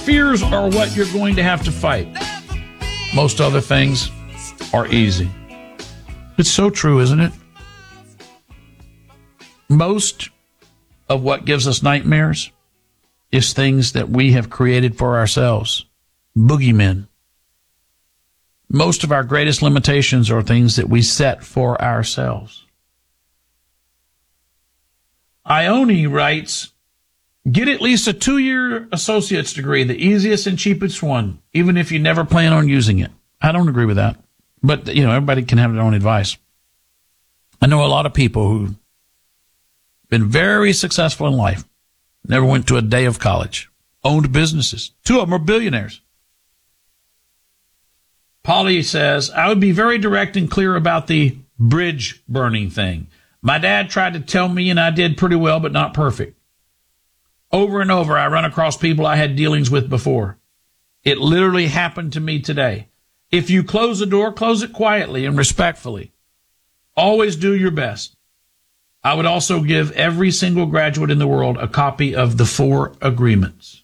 Fears are what you're going to have to fight. Most other things are easy. It's so true, isn't it? Most of what gives us nightmares is things that we have created for ourselves. Boogeymen. Most of our greatest limitations are things that we set for ourselves. Ione writes, get at least a 2-year associate's degree, the easiest and cheapest one, even if you never plan on using it. I don't agree with that. But, everybody can have their own advice. I know a lot of people who've been very successful in life, never went to a day of college, owned businesses. 2 of them are billionaires. Polly says, I would be very direct and clear about the bridge burning thing. My dad tried to tell me, and I did pretty well, but not perfect. Over and over, I run across people I had dealings with before. It literally happened to me today. If you close the door, close it quietly and respectfully. Always do your best. I would also give every single graduate in the world a copy of the 4 agreements.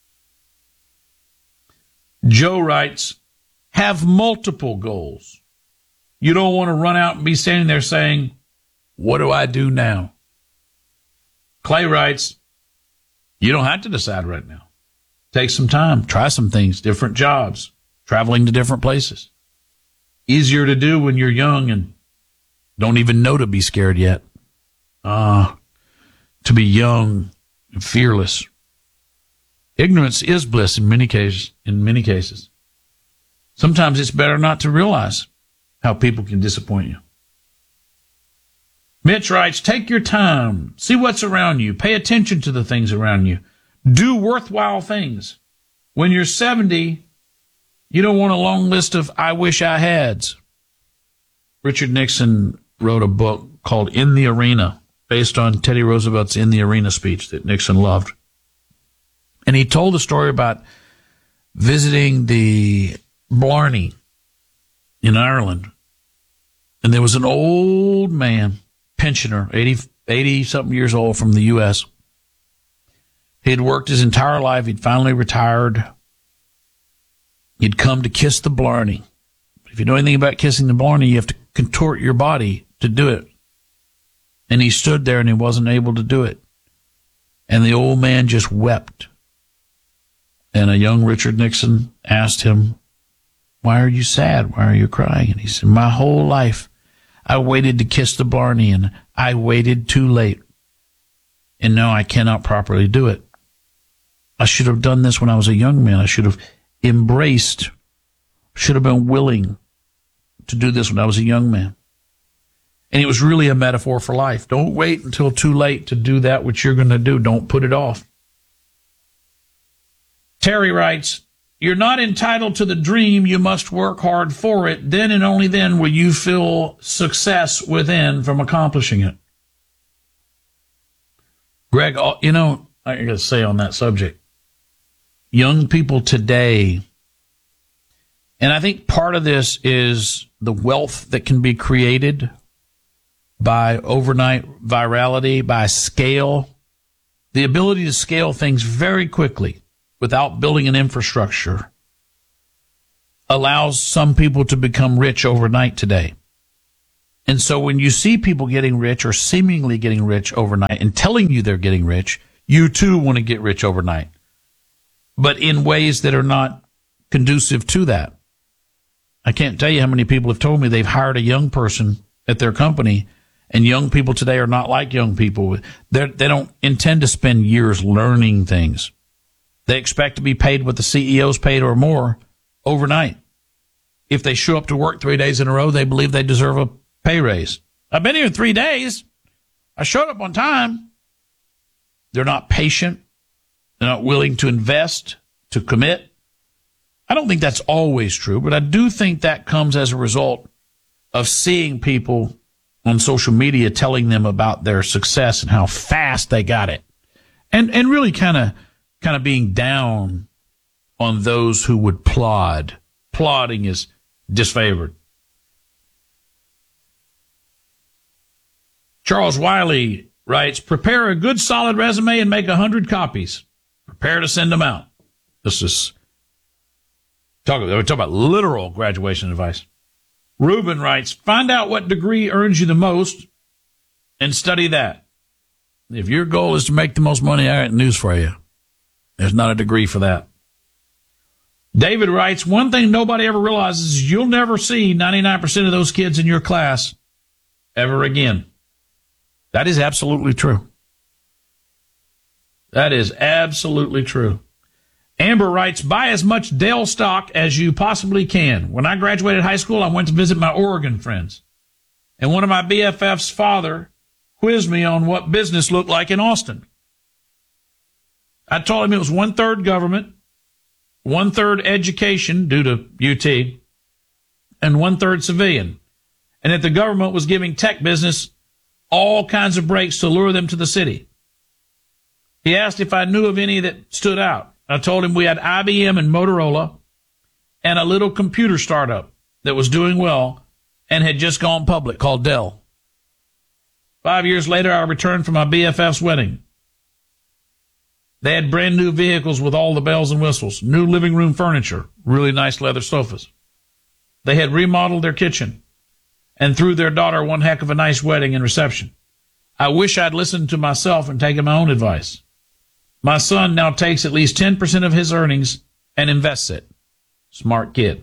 Joe writes, have multiple goals. You don't want to run out and be standing there saying, what do I do now? Clay writes, you don't have to decide right now. Take some time, try some things, different jobs, traveling to different places. Easier to do when you're young and don't even know to be scared yet. To be young and fearless. Ignorance is bliss in many cases. Sometimes it's better not to realize how people can disappoint you. Mitch writes, take your time. See what's around you. Pay attention to the things around you. Do worthwhile things. When you're 70, you don't want a long list of I wish I hads. Richard Nixon wrote a book called In the Arena, based on Teddy Roosevelt's In the Arena speech that Nixon loved. And he told a story about visiting the Blarney in Ireland. And there was an old man, pensioner, 80-something years old from the U.S. He had worked his entire life. He'd finally retired. He'd come to kiss the Blarney. If you know anything about kissing the Blarney, you have to contort your body to do it. And he stood there and he wasn't able to do it. And the old man just wept. And a young Richard Nixon asked him, why are you sad? Why are you crying? And he said, my whole life I waited to kiss the Blarney and I waited too late. And now I cannot properly do it. I should have done this when I was a young man. I should have embraced, should have been willing to do this when I was a young man. And it was really a metaphor for life. Don't wait until too late to do that which you're going to do. Don't put it off. Terry writes, you're not entitled to the dream. You must work hard for it. Then and only then will you feel success within from accomplishing it. Greg, I got to say on that subject, young people today, and I think part of this is the wealth that can be created by overnight virality, by scale, the ability to scale things very quickly without building an infrastructure allows some people to become rich overnight today. And so when you see people getting rich or seemingly getting rich overnight and telling you they're getting rich, you too want to get rich overnight, but in ways that are not conducive to that. I can't tell you how many people have told me they've hired a young person at their company. And young people today are not like young people. They don't intend to spend years learning things. They expect to be paid what the CEO's paid or more overnight. If they show up to work 3 days in a row, they believe they deserve a pay raise. I've been here 3 days. I showed up on time. They're not patient. They're not willing to invest, to commit. I don't think that's always true, but I do think that comes as a result of seeing people on social media telling them about their success and how fast they got it. And really kind of being down on those who would plod. Plodding is disfavored. Charles Wiley writes, prepare a good solid resume and make 100 copies. Prepare to send them out. This is we're talking about literal graduation advice. Ruben writes, find out what degree earns you the most and study that. If your goal is to make the most money, I got news for you. There's not a degree for that. David writes, one thing nobody ever realizes is you'll never see 99% of those kids in your class ever again. That is absolutely true. That is absolutely true. Amber writes, buy as much Dell stock as you possibly can. When I graduated high school, I went to visit my Oregon friends. And one of my BFF's father quizzed me on what business looked like in Austin. I told him it was 1/3 government, 1/3 education due to UT, and 1/3 civilian. And that the government was giving tech business all kinds of breaks to lure them to the city. He asked if I knew of any that stood out. I told him we had IBM and Motorola and a little computer startup that was doing well and had just gone public called Dell. 5 years later, I returned from my BFF's wedding. They had brand new vehicles with all the bells and whistles, new living room furniture, really nice leather sofas. They had remodeled their kitchen and threw their daughter one heck of a nice wedding and reception. I wish I'd listened to myself and taken my own advice. My son now takes at least 10% of his earnings and invests it. Smart kid.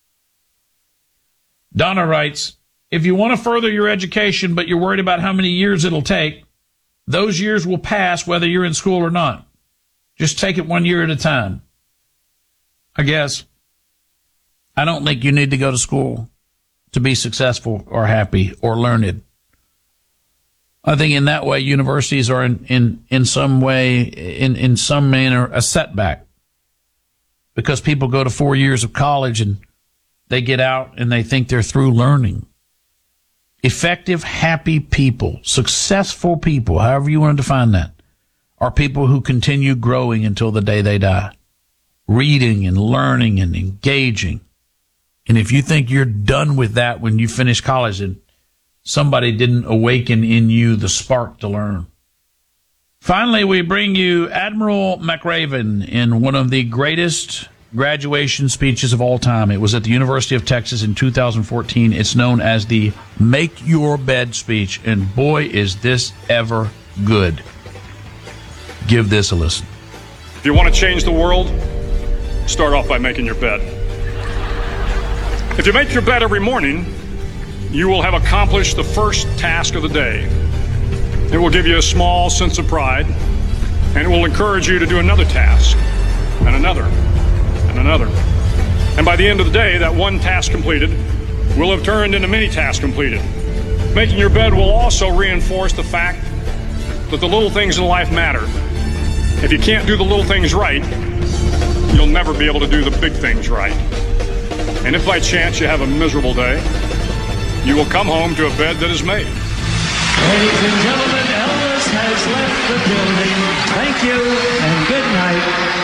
Donna writes, if you want to further your education, but you're worried about how many years it'll take, those years will pass whether you're in school or not. Just take it 1 year at a time. I guess. I don't think you need to go to school to be successful or happy or learned. I think in that way, universities are in some way, in some manner, a setback. Because people go to 4 years of college and they get out and they think they're through learning. Effective, happy people, successful people, however you want to define that, are people who continue growing until the day they die. Reading and learning and engaging. And if you think you're done with that when you finish college, then somebody didn't awaken in you the spark to learn. Finally, we bring you Admiral McRaven in one of the greatest graduation speeches of all time. It was at the University of Texas in 2014. It's known as the Make Your Bed speech. And boy, is this ever good. Give this a listen. If you want to change the world, start off by making your bed. If you make your bed every morning, you will have accomplished the first task of the day. It will give you a small sense of pride, and it will encourage you to do another task, and another, and another. And by the end of the day, that one task completed will have turned into many tasks completed. Making your bed will also reinforce the fact that the little things in life matter. If you can't do the little things right, you'll never be able to do the big things right. And if by chance you have a miserable day, you will come home to a bed that is made. Ladies and gentlemen, Elvis has left the building. Thank you and good night.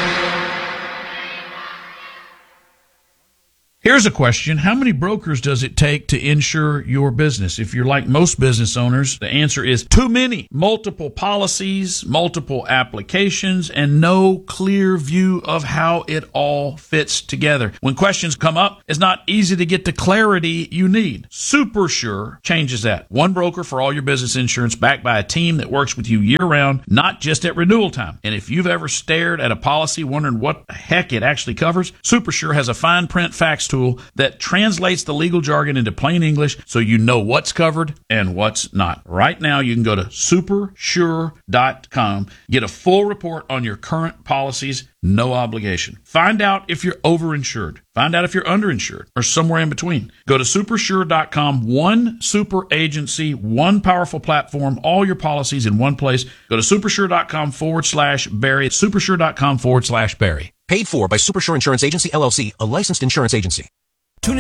Here's a question. How many brokers does it take to insure your business? If you're like most business owners, the answer is too many. Multiple policies, multiple applications, and no clear view of how it all fits together. When questions come up, it's not easy to get the clarity you need. SuperSure changes that. One broker for all your business insurance, backed by a team that works with you year-round, not just at renewal time. And if you've ever stared at a policy wondering what the heck it actually covers, SuperSure has a fine print facts tool that translates the legal jargon into plain English so you know what's covered and what's not. Right now, you can go to supersure.com, get a full report on your current policies, no obligation. Find out if you're overinsured. Find out if you're underinsured or somewhere in between. Go to supersure.com, one super agency, one powerful platform, all your policies in one place. Go to supersure.com/Barry. Supersure.com/Barry. Paid for by Supersure Insurance Agency, LLC, a licensed insurance agency. Tune into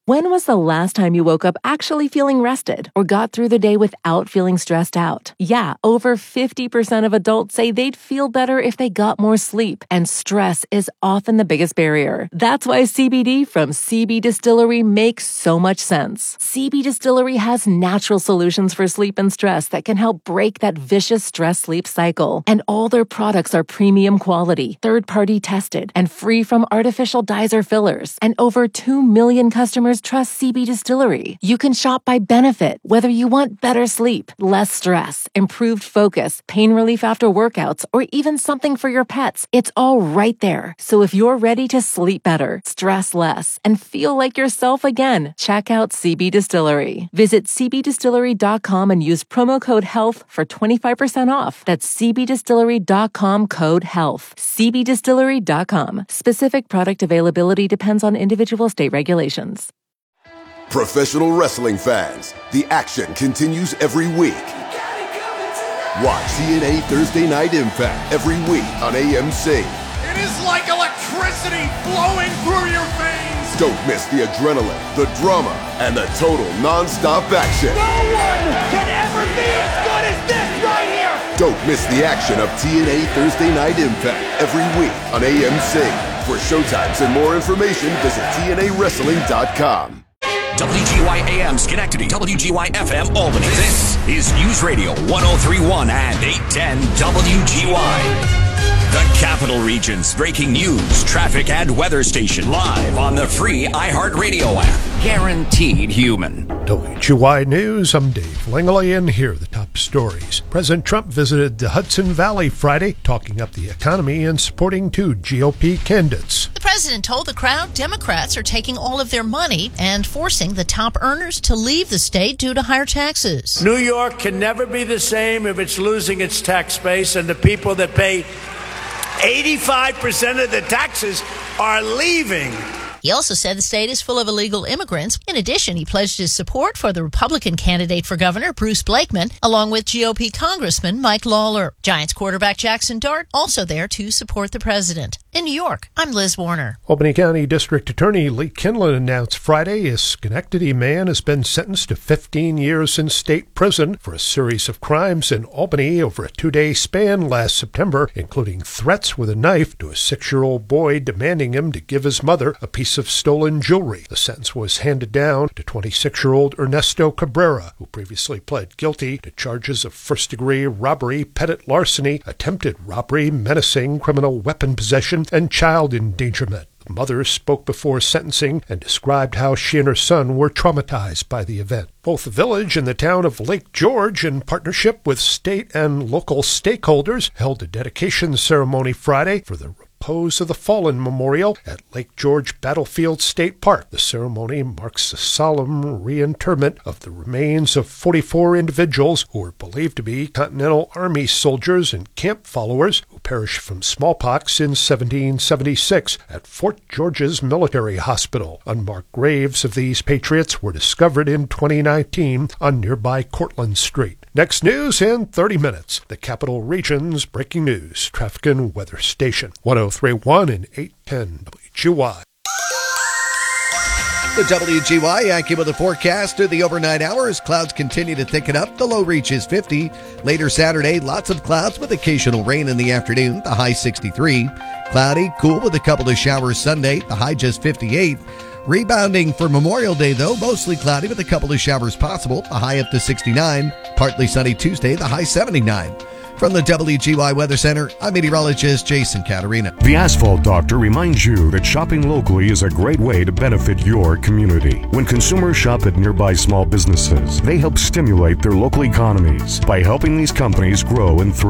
When was the last time you woke up actually feeling rested or got through the day without feeling stressed out? Yeah, over 50% of adults say they'd feel better if they got more sleep, and stress is often the biggest barrier. That's why CBD from CB Distillery makes so much sense. CB Distillery has natural solutions for sleep and stress that can help break that vicious stress-sleep cycle. And all their products are premium quality, third-party tested, and free from artificial dyes or fillers. And over 2 million customers trust CB Distillery. You can shop by benefit, whether you want better sleep, less stress, improved focus, pain relief after workouts, or even something for your pets. It's all right there. So if you're ready to sleep better, stress less, and feel like yourself again, check out CB Distillery. Visit cbdistillery.com and use promo code HEALTH for 25% off. That's cbdistillery.com, code HEALTH. cbdistillery.com. Specific product availability depends on individual state regulations. Professional wrestling fans, the action continues every week. Watch TNA Thursday Night Impact every week on AMC. It is like electricity flowing through your veins. Don't miss the adrenaline, the drama, and the total non-stop action. No one can ever be as good as this right here. Don't miss the action of TNA Thursday Night Impact every week on AMC. For showtimes and more information, visit TNAWrestling.com. WGY-AM Schenectady, WGY-FM Albany. This is News Radio 103.1 and 810 WGY. The Capital Region's breaking news, traffic, and weather station live on the free iHeartRadio app. Guaranteed human. WGY News, I'm Dave Langley, and here are the top stories. President Trump visited the Hudson Valley Friday, talking up the economy and supporting 2 GOP candidates. The president told the crowd Democrats are taking all of their money and forcing the top earners to leave the state due to higher taxes. New York can never be the same if it's losing its tax base, and the people that pay 85% of the taxes are leaving. He also said the state is full of illegal immigrants. In addition, he pledged his support for the Republican candidate for governor, Bruce Blakeman, along with GOP Congressman Mike Lawler. Giants quarterback Jackson Dart also there to support the president. In New York, I'm Liz Warner. Albany County District Attorney Lee Kinlan announced Friday a Schenectady man has been sentenced to 15 years in state prison for a series of crimes in Albany over a 2-day span last September, including threats with a knife to a 6-year-old boy demanding him to give his mother a piece of stolen jewelry. The sentence was handed down to 26-year-old Ernesto Cabrera, who previously pled guilty to charges of first-degree robbery, petty larceny, attempted robbery, menacing, criminal weapon possession, and child endangerment. The mother spoke before sentencing and described how she and her son were traumatized by the event. Both the village and the town of Lake George, in partnership with state and local stakeholders, held a dedication ceremony Friday for the Repose of the Fallen Memorial at Lake George Battlefield State Park. The ceremony marks a solemn reinterment of the remains of 44 individuals who were believed to be Continental Army soldiers and camp followers who perished from smallpox in 1776 at Fort George's Military Hospital. Unmarked graves of these patriots were discovered in 2019 on nearby Cortlandt Street. Next news in 30 minutes. The Capital Region's breaking news, traffic and weather station. 103.1 and 810 WGY. The WGY AccuWeather forecast through the overnight hours. Clouds continue to thicken up. The low reaches 50. Later Saturday, lots of clouds with occasional rain in the afternoon. The high 63. Cloudy, cool with a couple of showers Sunday. The high just 58. Rebounding for Memorial Day, though, mostly cloudy with a couple of showers possible. The high up to 69. Partly sunny Tuesday. The high 79. From the WGY Weather Center, I'm meteorologist Jason Caterina. The Asphalt Doctor reminds you that shopping locally is a great way to benefit your community. When consumers shop at nearby small businesses, they help stimulate their local economies by helping these companies grow and thrive.